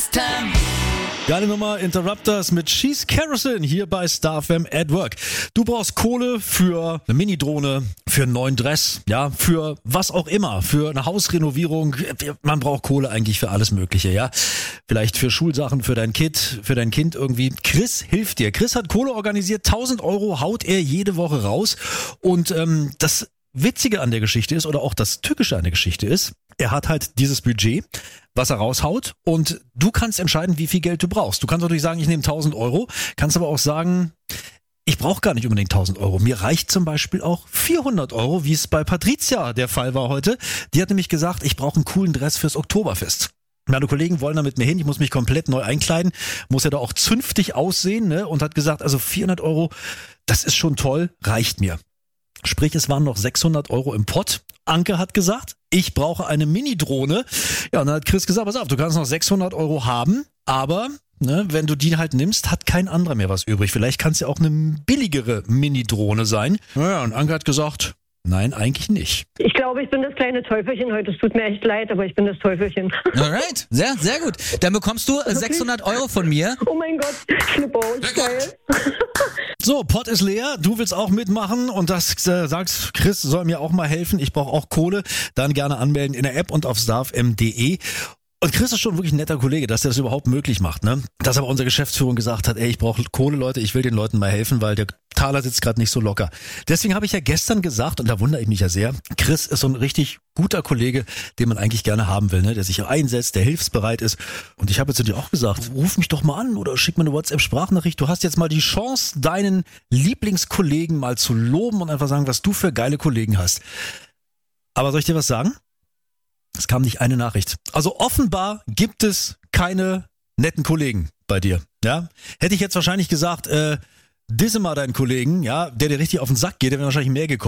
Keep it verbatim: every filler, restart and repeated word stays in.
time. Geile Nummer, Interrupters mit She's Kerosene hier bei Star F M at Work. Du brauchst Kohle für eine Mini-Drohne, für einen neuen Dress, ja, für was auch immer, für eine Hausrenovierung. Man braucht Kohle eigentlich für alles Mögliche, ja. Vielleicht für Schulsachen, für dein Kind, für dein Kind irgendwie. Chris hilft dir. Chris hat Kohle organisiert, tausend Euro haut er jede Woche raus. Und ähm, das Witzige an der Geschichte ist, oder auch das Tückische an der Geschichte ist, er hat halt dieses Budget, was er raushaut, und du kannst entscheiden, wie viel Geld du brauchst. Du kannst natürlich sagen, ich nehme tausend Euro, kannst aber auch sagen, ich brauche gar nicht unbedingt tausend Euro. Mir reicht zum Beispiel auch vierhundert Euro, wie es bei Patricia der Fall war heute. Die hat nämlich gesagt, ich brauche einen coolen Dress fürs Oktoberfest. Meine Kollegen wollen da mit mir hin, ich muss mich komplett neu einkleiden, muss ja da auch zünftig aussehen, ne? Und hat gesagt, also vierhundert Euro, das ist schon toll, reicht mir. Sprich, es waren noch sechshundert Euro im Pott. Anke hat gesagt, ich brauche eine Mini-Drohne. Ja, und dann hat Chris gesagt, pass auf, du kannst noch sechshundert Euro haben, aber ne, wenn du die halt nimmst, hat kein anderer mehr was übrig. Vielleicht kann es ja auch eine billigere Mini-Drohne sein. Naja, und Anke hat gesagt, nein, eigentlich nicht. Ich glaube, ich bin das kleine Teufelchen heute. Es tut mir echt leid, aber ich bin das Teufelchen. Alright, sehr, sehr gut. Dann bekommst du sechshundert Euro von mir. Oh mein Gott, Schnippo, ist geil. So, Pott ist leer, du willst auch mitmachen und das äh, sagst, Chris soll mir auch mal helfen, ich brauche auch Kohle, dann gerne anmelden in der App und auf starfm punkt de. Und Chris ist schon wirklich ein netter Kollege, dass er das überhaupt möglich macht, ne? Dass aber unsere Geschäftsführung gesagt hat, ey, ich brauche Kohle, Leute, ich will den Leuten mal helfen, weil der Taler sitzt gerade nicht so locker. Deswegen habe ich ja gestern gesagt, und da wundere ich mich ja sehr, Chris ist so ein richtig guter Kollege, den man eigentlich gerne haben will, ne? Der sich einsetzt, der hilfsbereit ist. Und ich habe jetzt zu dir auch gesagt, ruf mich doch mal an oder schick mir eine WhatsApp-Sprachnachricht. Du hast jetzt mal die Chance, deinen Lieblingskollegen mal zu loben und einfach sagen, was du für geile Kollegen hast. Aber soll ich dir was sagen? Es kam nicht eine Nachricht. Also offenbar gibt es keine netten Kollegen bei dir. Ja, hätte ich jetzt wahrscheinlich gesagt, äh, disse mal deinen Kollegen, ja, der dir richtig auf den Sack geht, der wäre wahrscheinlich mehr gekommen.